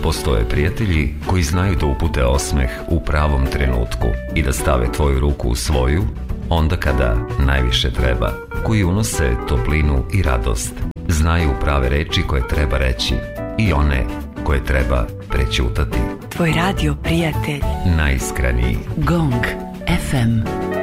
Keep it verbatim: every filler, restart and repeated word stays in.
postoje prijatelji koji znaju da upute osmeh u pravom trenutku i da stave tvoju ruku u svoju onda kada najviše treba, koji unose toplinu i radost. Znaju prave reči koje treba reći i one koje treba prećutati. Tvoj radio prijatelj. Najiskreniji. Gong ef em.